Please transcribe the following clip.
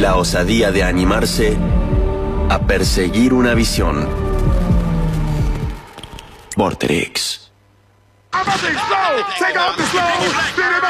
la osadía de animarse a perseguir una visión. Vorterix.